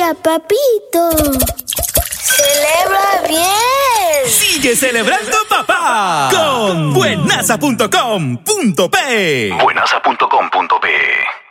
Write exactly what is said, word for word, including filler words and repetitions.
día, papito. ¡Celebra bien! ¡Sigue celebrando, papá! Con buenaza punto com punto pe. buenaza punto com punto pe